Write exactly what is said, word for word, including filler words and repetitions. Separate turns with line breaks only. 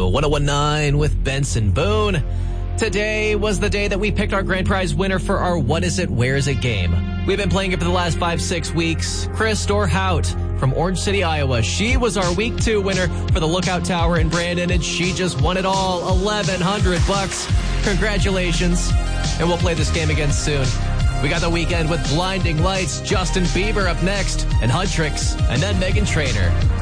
one oh one nine with Benson Boone. Today was the day that we picked our grand prize winner for our What Is It, Where Is It game. We've been playing it for the last five, six weeks. Chris Dorhout from Orange City, Iowa. She was our week two winner for the Lookout Tower in Brandon, and she just won it all, eleven hundred bucks. Congratulations. And we'll play this game again soon. We got the weekend with Blinding Lights, Justin Bieber up next, and Huntrix, and then Megan Trainor.